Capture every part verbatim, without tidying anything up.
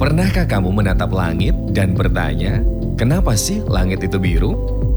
Pernahkah kamu menatap langit dan bertanya, kenapa sih langit itu biru?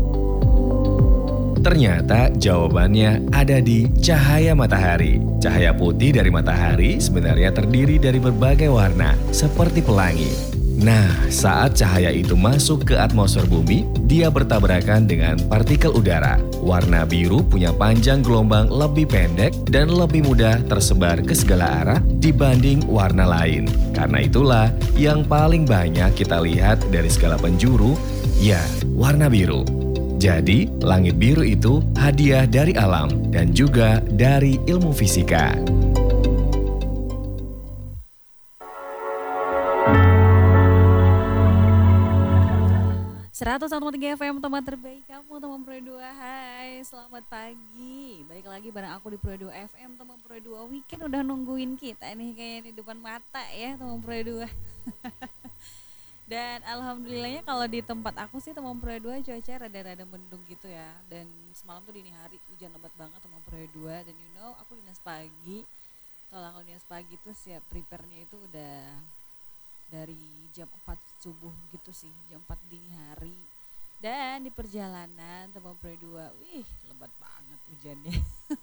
Ternyata jawabannya ada di cahaya matahari. Cahaya putih dari matahari sebenarnya terdiri dari berbagai warna, seperti pelangi. Nah, saat cahaya itu masuk ke atmosfer bumi, dia bertabrakan dengan partikel udara. Warna biru punya panjang gelombang lebih pendek dan lebih mudah tersebar ke segala arah dibanding warna lain. Karena itulah yang paling banyak kita lihat dari segala penjuru, ya, warna biru. Jadi, langit biru itu hadiah dari alam dan juga dari ilmu fisika. seratus satu koma tiga F M, teman terbaik kamu, teman Pro dua. Hai, selamat pagi. Balik lagi bareng aku di Pro dua F M, teman Pro dua. Weekend udah nungguin kita nih kayaknya di depan mata ya, teman Pro dua. Dan alhamdulillahnya kalau di tempat aku sih teman Pro dua cuaca rada-rada mendung gitu ya. Dan semalam tuh dini hari hujan lebat banget teman Pro dua. Dan you know aku dinas pagi. Kalau aku dinas pagi tuh siap prepare-nya itu udah dari jam empat subuh gitu sih, jam empat dini hari. Dan di perjalanan teman Pro dua, wih lebat banget hujannya.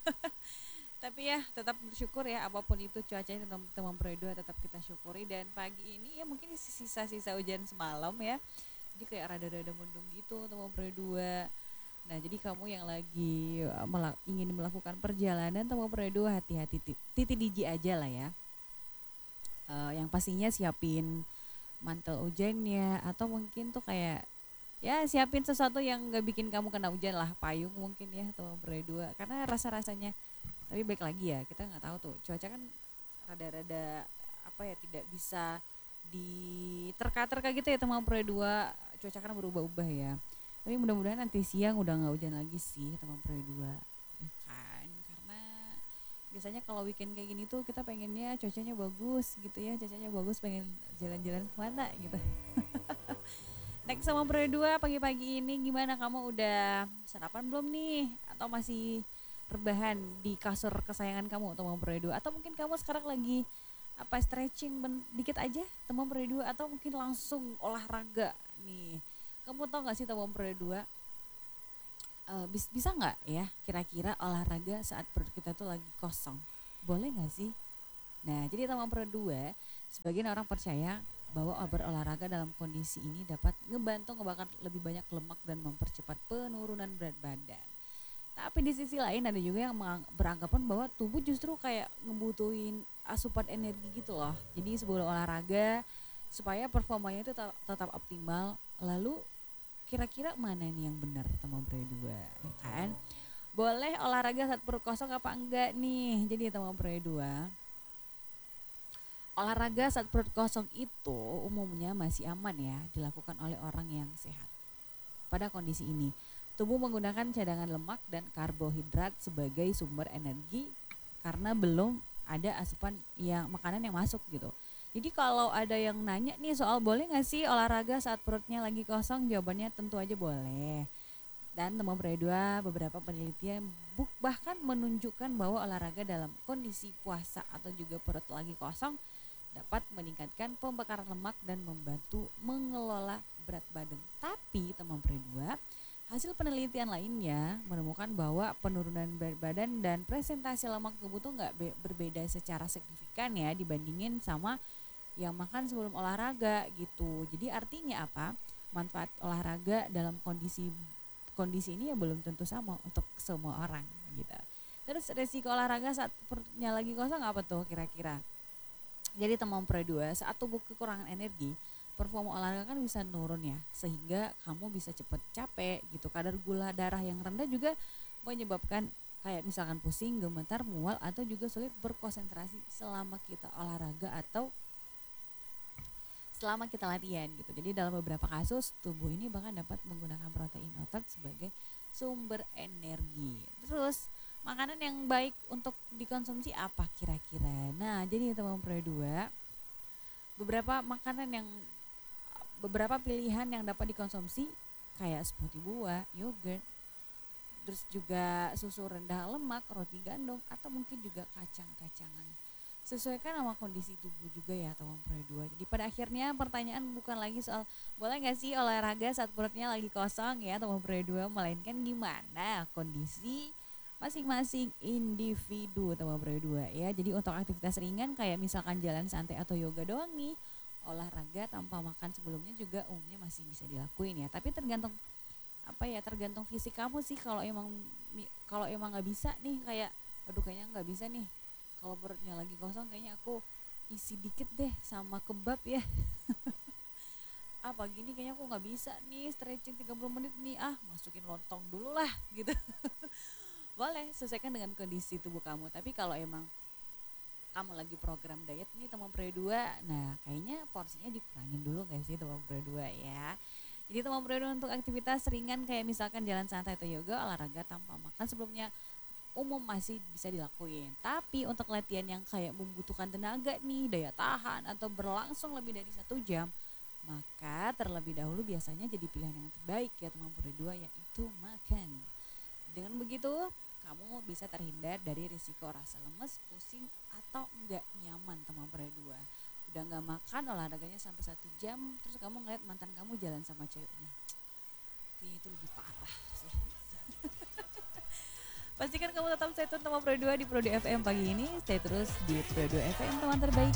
Tapi ya tetap bersyukur ya, apapun itu cuacanya teman Pro dua tetap kita syukuri. Dan pagi ini ya mungkin sisa-sisa hujan semalam ya, jadi kayak rada-rada mendung gitu teman Pro dua. Nah jadi kamu yang lagi uh, melak- ingin melakukan perjalanan teman Pro dua, hati-hati, titi D J aja lah ya. Uh, yang pastinya siapin mantel hujannya, atau mungkin tuh kayak ya siapin sesuatu yang gak bikin kamu kena hujan lah, payung mungkin ya teman Pro dua. Karena rasa-rasanya, tapi baik lagi ya, kita nggak tahu tuh cuaca kan rada-rada apa ya, tidak bisa diterka-terka gitu ya teman Pro dua. Cuaca kan berubah-ubah ya, tapi mudah-mudahan nanti siang udah nggak hujan lagi sih teman Pro dua ya kan. Karena biasanya kalau weekend kayak gini tuh kita pengennya cuacanya bagus gitu ya, cuacanya bagus, pengen jalan-jalan kemana gitu. Next sama Pro dua, pagi-pagi ini gimana, kamu udah sarapan belum nih? Atau masih rebahan di kasur kesayangan kamu teman Pro dua? Atau mungkin kamu sekarang lagi apa stretching ben- dikit aja teman Pro dua? Atau mungkin langsung olahraga nih? Kamu tau gak sih teman Pro dua, uh, bis- bisa nggak ya kira-kira olahraga saat perut kita tuh lagi kosong? Boleh nggak sih? Nah, jadi teman Pro dua, sebagian orang percaya bahwa berolahraga dalam kondisi ini dapat ngebantu ngebakar lebih banyak lemak dan mempercepat penurunan berat badan. Tapi di sisi lain ada juga yang mengang- beranggapan bahwa tubuh justru kayak ngebutuhin asupan energi gitu loh. Jadi sebelum olahraga supaya performanya itu tetap, tetap optimal. Lalu kira-kira mana nih yang benar teman Pro dua, ya kan? Boleh olahraga saat perut kosong apa enggak nih? Jadi teman Pro dua, olahraga saat perut kosong itu umumnya masih aman ya dilakukan oleh orang yang sehat. Pada kondisi ini, tubuh menggunakan cadangan lemak dan karbohidrat sebagai sumber energi karena belum ada asupan yang makanan yang masuk gitu. Jadi kalau ada yang nanya nih soal boleh nggak sih olahraga saat perutnya lagi kosong, jawabannya tentu aja boleh. Dan teman Pro dua, beberapa penelitian buk bahkan menunjukkan bahwa olahraga dalam kondisi puasa atau juga perut lagi kosong dapat meningkatkan pembakaran lemak dan membantu mengelola berat badan. Tapi teman Pro dua, hasil penelitian lainnya menemukan bahwa penurunan berat badan dan presentasi lemak tubuh tuh nggak be- berbeda secara signifikan ya dibandingin sama yang makan sebelum olahraga gitu. Jadi artinya apa? Manfaat olahraga dalam kondisi kondisi ini ya belum tentu sama untuk semua orang gitu. Terus resiko olahraga saat perutnya lagi kosong apa tuh kira-kira? Jadi teman Pro dua, saat tubuh kekurangan energi, performa olahraga kan bisa nurun ya, sehingga kamu bisa cepat capek gitu. Kadar gula darah yang rendah juga menyebabkan kayak misalkan pusing, gemetar, mual, atau juga sulit berkonsentrasi selama kita olahraga atau selama kita latihan gitu. Jadi dalam beberapa kasus tubuh ini bahkan dapat menggunakan protein otot sebagai sumber energi. Terus makanan yang baik untuk dikonsumsi apa kira-kira? Nah, jadi teman Pro dua, beberapa makanan yang beberapa pilihan yang dapat dikonsumsi kayak seperti buah, yogurt, terus juga susu rendah lemak, roti gandum, atau mungkin juga kacang-kacangan. sesuaikan sama kondisi tubuh juga ya teman Pro dua. Jadi pada akhirnya pertanyaan bukan lagi soal boleh nggak sih olahraga saat perutnya lagi kosong ya teman Pro dua, melainkan gimana kondisi masing-masing individu teman Pro dua ya. Jadi untuk aktivitas ringan kayak misalkan jalan santai atau yoga doang nih, olahraga tanpa makan sebelumnya juga umumnya masih bisa dilakuin ya. Tapi tergantung apa ya, tergantung fisik kamu sih. Kalau emang kalau emang nggak bisa nih, kayak aduh kayaknya nggak bisa nih kalau perutnya lagi kosong, kayaknya aku isi dikit deh sama kebab ya. Apa gini kayaknya aku nggak bisa nih stretching tiga puluh menit nih, ah masukin lontong dulu lah gitu. Boleh sesuaikan dengan kondisi tubuh kamu. Tapi kalau emang kamu lagi program diet nih teman Pro dua, nah kayaknya porsinya dikurangin dulu gak sih teman Pro dua ya. Jadi teman Pro dua untuk aktivitas ringan kayak misalkan jalan santai atau yoga, olahraga tanpa makan sebelumnya umum masih bisa dilakuin. Tapi untuk latihan yang kayak membutuhkan tenaga nih, daya tahan atau berlangsung lebih dari satu jam, maka terlebih dahulu biasanya jadi pilihan yang terbaik ya teman Pro dua, yaitu makan. Dengan begitu kamu bisa terhindar dari risiko rasa lemes, pusing atau enggak nyaman teman Pro dua. Udah nggak makan olahraganya sampai satu jam, terus kamu ngeliat mantan kamu jalan sama ceweknya, kayaknya itu lebih parah sih. Pastikan kamu tetap stay tune teman Pro dua di Pro dua F M pagi ini. Stay terus di Pro dua F M, teman terbaik